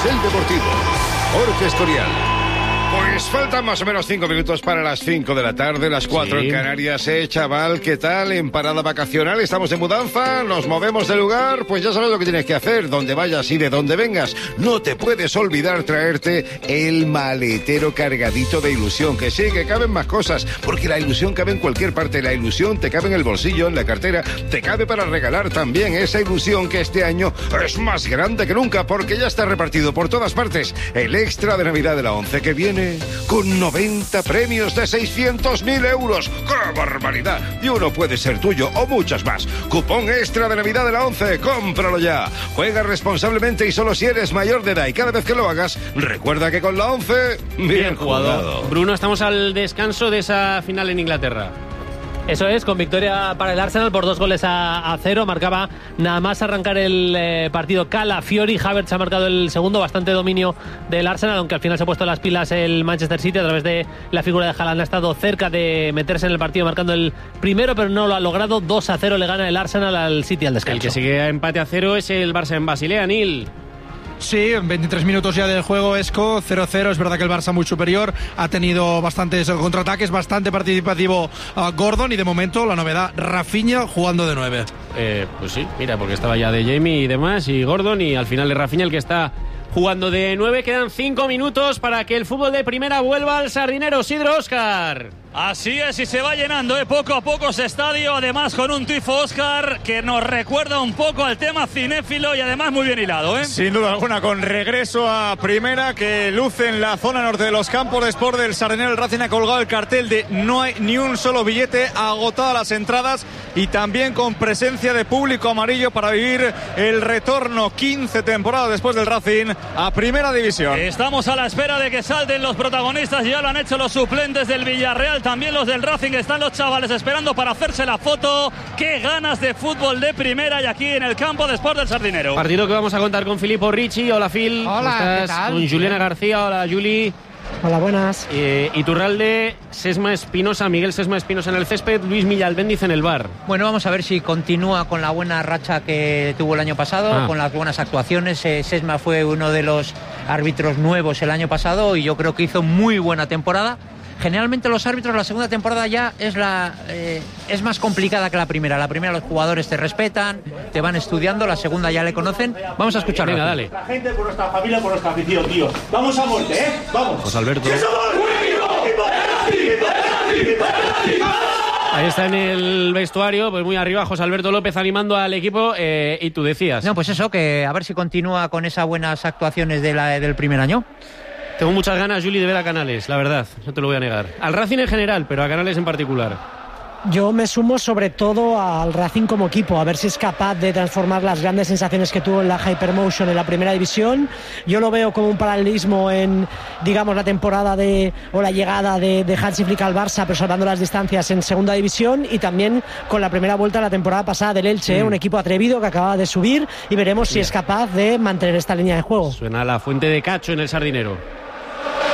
Carrusel Deportivo. Jorge Escorial. Pues faltan más o menos 5 minutos para las 5 de la tarde, las 4 en Canarias, chaval, ¿qué tal? En parada vacacional, estamos de mudanza, nos movemos de lugar, pues ya sabes lo que tienes que hacer, donde vayas y de donde vengas. No te puedes olvidar traerte el maletero cargadito de ilusión, que sí, que caben más cosas, porque la ilusión cabe en cualquier parte, la ilusión te cabe en el bolsillo, en la cartera, te cabe para regalar también esa ilusión que este año es más grande que nunca, porque ya está repartido por todas partes el extra de Navidad de la ONCE, que viene con 90 premios de 600.000 euros. ¡Qué barbaridad! Y uno puede ser tuyo o muchos más. Cupón extra de Navidad de la ONCE. ¡Cómpralo ya! Juega responsablemente y solo si eres mayor de edad. Y cada vez que lo hagas, recuerda que con la ONCE, bien jugado. Bruno, estamos al descanso de esa final en Inglaterra. Eso es, con victoria para el Arsenal por 2-0. Marcaba nada más arrancar el partido Calafiori. Havertz ha marcado el segundo, bastante dominio del Arsenal, aunque al final se ha puesto las pilas el Manchester City a través de la figura de Haaland. Ha estado cerca de meterse en el partido marcando el primero, pero no lo ha logrado. 2-0 le gana el Arsenal al City al descanso. El que sigue a empate a 0 es el Barça en Basilea, Nil. Sí, en 23 minutos ya del juego, Esco, 0-0. Es verdad que el Barça muy superior, ha tenido bastantes contraataques, bastante participativo Gordon, y de momento la novedad, Rafinha jugando de 9. Pues sí, mira, porque estaba ya de Jamie y demás, y Gordon, y al final es Rafinha el que está jugando de 9. Quedan 5 minutos para que el fútbol de primera vuelva al Sardinero. Sidro, Óscar. Así es, y se va llenando poco a poco ese estadio, además con un tifo, Óscar, que nos recuerda un poco al tema cinéfilo y además muy bien hilado, ¿eh? Sin duda alguna, con regreso a primera, que luce en la zona norte de los campos de sport del Sardinero. El Racing ha colgado el cartel de no hay ni un solo billete, agotadas las entradas, y también con presencia de público amarillo para vivir el retorno 15 temporadas después del Racing a primera división. Estamos a la espera de que salten los protagonistas, ya lo han hecho los suplentes del Villarreal, también los del Racing, están los chavales esperando para hacerse la foto. Qué ganas de fútbol de primera y aquí en el campo de Sport del Sardinero. Partido que vamos a contar con Filippo Ricci. Hola, Phil. Hola, ¿qué tal? Con Juliana García. Hola, Juli. Hola, buenas. Iturralde, Sesma Espinosa, Miguel Sesma Espinosa en el césped, Luis Millalbendiz en el bar. Bueno, vamos a ver si continúa con la buena racha que tuvo el año pasado, con las buenas actuaciones. Sesma fue uno de los árbitros nuevos el año pasado y yo creo que hizo muy buena temporada. Generalmente los árbitros, la segunda temporada ya es más complicada que la primera. La primera los jugadores te respetan, te van estudiando, la segunda ya le conocen. Vamos a escucharlo. Venga, dale. La gente por nuestra familia, por nuestra afición, tío. Vamos a muerte, ¿eh? Vamos. José Alberto. Ahí está en el vestuario, pues muy arriba, José Alberto López animando al equipo, y tú decías. No, pues eso, que a ver si continúa con esas buenas actuaciones del primer año. Tengo muchas ganas, Juli, de ver a Canales, la verdad, no te lo voy a negar. Al Racing en general, pero a Canales en particular. Yo me sumo sobre todo al Racing como equipo, a ver si es capaz de transformar las grandes sensaciones que tuvo en la Hypermotion en la primera división. Yo lo veo como un paralelismo en, digamos, la temporada o la llegada de Hansi Flick al Barça, pero salvando las distancias en segunda división, y también con la primera vuelta de la temporada pasada del Elche, un equipo atrevido que acaba de subir, y veremos si es capaz de mantener esta línea de juego. Suena la fuente de Cacho en el Sardinero.